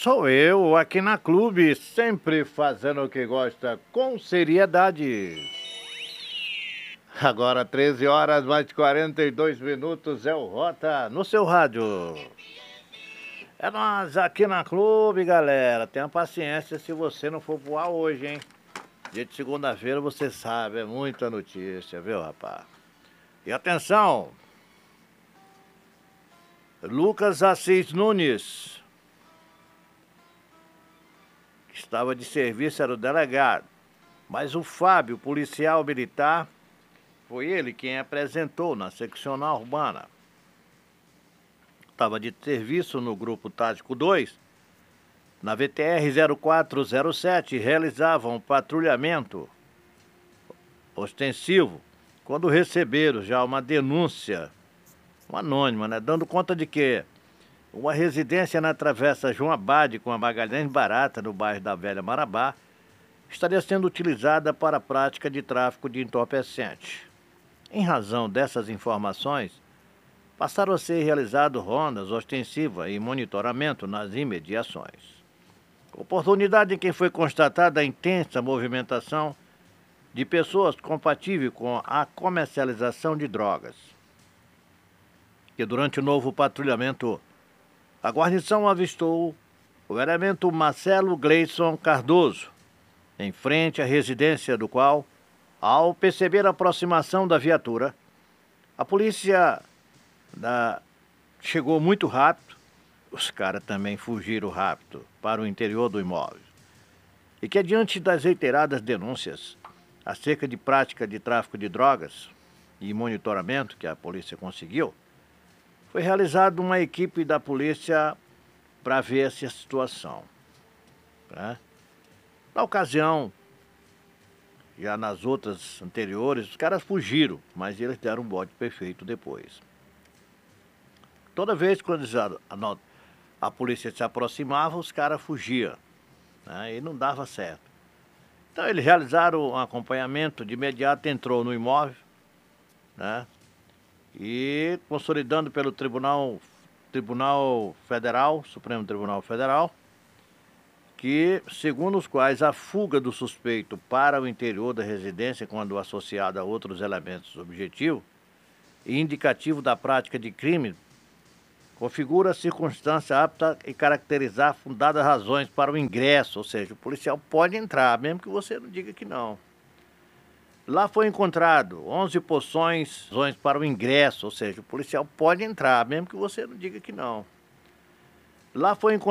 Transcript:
Sou eu, aqui na Clube, sempre fazendo o que gosta, com seriedade. Agora 13 horas mais 42 minutos é o Rota no seu rádio. É nós aqui na Clube, galera. Tenha paciência se você não for voar hoje, hein? Dia de segunda-feira, você sabe, é muita notícia, viu, rapaz? E atenção! Lucas Assis Nunes, que estava de serviço, era o delegado. Mas o Fábio, policial militar, foi ele quem apresentou na seccional urbana. Estava de serviço no Grupo Tático 2, na VTR 0407, realizavam um patrulhamento ostensivo, quando receberam já uma denúncia, uma anônima, né, dando conta de que uma residência na Travessa João Abade com a Magalhães Barata, no bairro da Velha Marabá, estaria sendo utilizada para a prática de tráfico de entorpecentes. Em razão dessas informações, passaram a ser realizadas rondas ostensivas e monitoramento nas imediações. Oportunidade em que foi constatada a intensa movimentação de pessoas compatíveis com a comercialização de drogas. Que durante o novo patrulhamento, a guarnição avistou o elemento Marcelo Gleison Cardoso, em frente à residência do qual, ao perceber a aproximação da viatura, a polícia chegou muito rápido, os caras também fugiram rápido para o interior do imóvel. E que, diante das reiteradas denúncias acerca de prática de tráfico de drogas e monitoramento que a polícia conseguiu, foi realizada uma equipe da polícia para ver essa situação. Né? Na ocasião, já nas outras anteriores, os caras fugiram, mas eles deram um bote perfeito depois. Toda vez que a polícia se aproximava, os caras fugiam, né? E não dava certo. Então eles realizaram um acompanhamento, de imediato entrou no imóvel, né? E consolidando pelo Tribunal Federal, Supremo Tribunal Federal, que, segundo os quais, a fuga do suspeito para o interior da residência, quando associada a outros elementos objetivos e indicativo da prática de crime, configura circunstância apta e caracterizar fundadas razões para o ingresso, ou seja, o policial pode entrar, mesmo que você não diga que não. Lá foi encontrado 11 poções para o ingresso, ou seja, o policial pode entrar, mesmo que você não diga que não. Lá foi encontrado